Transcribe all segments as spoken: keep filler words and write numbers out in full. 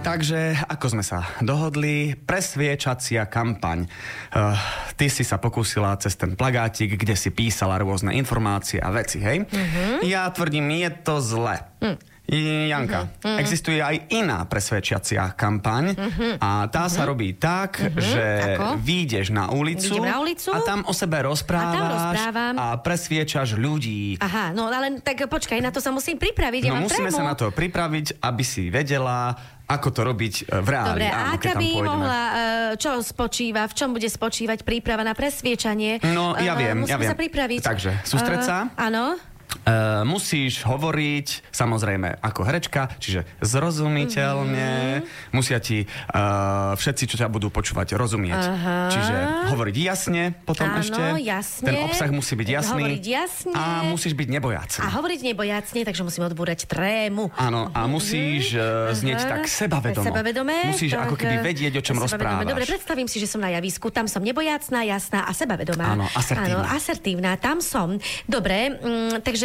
Takže, ako sme sa dohodli, presviečacia kampaň. Uh, ty si sa pokúsila cez ten plagátik, kde si písala rôzne informácie a veci, hej? Uh-huh. Ja tvrdím, je to zle. Uh. Janka, uh-huh. existuje aj iná presvedčiacia kampaň uh-huh. a tá uh-huh. sa robí tak, uh-huh. že Ako? Vyjdeš na ulicu, na ulicu a tam o sebe rozprávaš a, a presviečaš ľudí. Aha, no ale tak počkaj, na to sa musím pripraviť. Ja no musíme trému. sa na to pripraviť, aby si vedela, ako to robiť v reáli. Dobre, a aká by mohla, čo spočíva, v čom bude spočívať príprava na presviečanie? No, ja viem, uh, ja viem. sa pripraviť. Takže, sústreď sa. Uh, áno. Uh, musíš hovoriť, samozrejme, ako herečka, čiže zrozumiteľne. Mm-hmm. Musia ti uh, všetci, čo ťa budú počúvať, rozumieť. Aha. Čiže hovoriť jasne, potom Áno, ešte. Jasne. Ten obsah musí byť jasný. Hovoriť jasne. A musíš byť nebojácný. A hovoriť nebojacne, takže musím odbúrať trému. Áno, a musíš uh, znieť tak sebavedomo. Sebavedomé. Musíš tak, ako keby vedieť, o čom rozprávaš. Dobre, predstavím si, že som na javisku. Tam som nebojácná, jasná a sebavedomá. Áno, asertívna. Áno, asertívna. Tam som. Dobre, mm, takže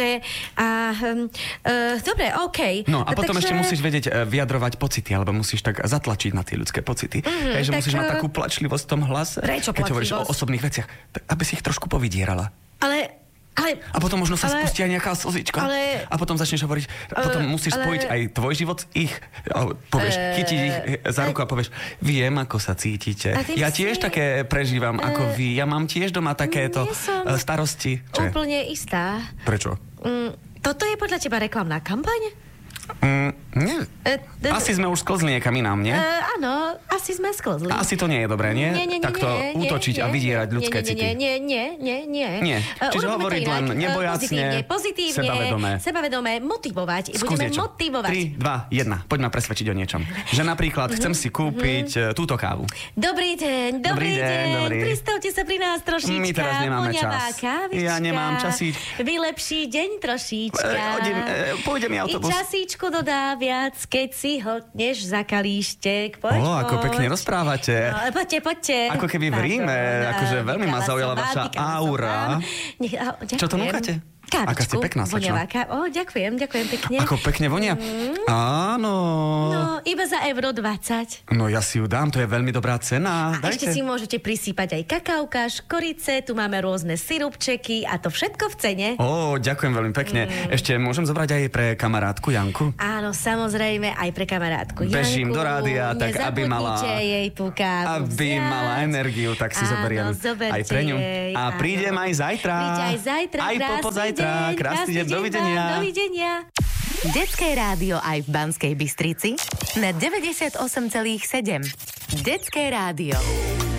A, uh, dobre, okej. No a potom takže... ešte musíš vedieť uh, vyjadrovať pocity, alebo musíš tak zatlačiť na tie ľudské pocity. Mm, Hej, že tak, musíš mať takú plačlivosť v tom hlase. Prečo keď hovoríš o osobných veciach, tak aby si ich trošku povydierala. Ale... Ale, a potom možno sa ale, spustí aj nejaká slzička. Ale, a potom začneš hovoriť, ale, potom musíš ale, spojiť aj tvoj život s ich. Povieš, ale, chytiť ich za ruku a povieš, viem, ako sa cítite. Ja tiež si... také prežívam, uh, ako vy. Ja mám tiež doma takéto starosti. Čo úplne je? istá. Prečo? Mm, toto je podľa teba reklamná kampaň? Mm, nie. E, d- asi sme už sklzli niekam inám, nie? E, áno, asi sme sklzli. Asi to nie je dobré, nie? Nie, nie, nie. Takto nie, útočiť nie, a vydierať nie, ľudské nie, city. Nie, nie, nie, nie, nie. Nie. Čiže uh, hovoriť len nebojacne, pozitívne, sebavedomé. Sebavedomé, motivovať. Skús Budeme niečo. motivovať. tri, dva, jeden. Poď ma presvedčiť o niečom. Že napríklad chcem si kúpiť uh, túto kávu. Dobrý deň, dobrý, dobrý deň. Dobrý. Pristavte sa pri nás trošička. My teraz nemáme čas. Kávička. Ja nemám časík. Vylepší deň trošička. Pôjde mi autobus. I časíčku dodá viac, keď si hltneš za kalíštek. Poď, Ó, ako poď. pekne rozprávate. No, poďte, poďte. Ako keby v Ríme, akože veľmi ma zaujala vaša aura. Nech, oh, Čo to núkate? Kávičku, aká ste pekná, slečna. Ó, ďakujem, ďakujem pekne. Ako pekne vonia. Mm. Áno. No, iba za euro dvadsať. No ja si ju dám, to je veľmi dobrá cena. A Dajte. ešte si môžete prisýpať aj kakauka, škorice, tu máme rôzne sirupčeky a to všetko v cene. Ó, ďakujem veľmi pekne. Mm. Ešte môžem zobrať aj pre kamarátku Janku? Áno, samozrejme, aj pre kamarátku Janku. Bežím do rádia, tak aby mala... jej tú kávu Aby vziať. mala energiu, tak si áno, zoberiem aj pre ňu. Jej, a prídem áno. aj zajtra. Príď aj zajtra. Aj popozajtra. Krásny deň. Dovidenia. Dovidenia. Detské rádio aj v Banskej Bystrici na deväťdesiatosem celých sedem. Detské rádio.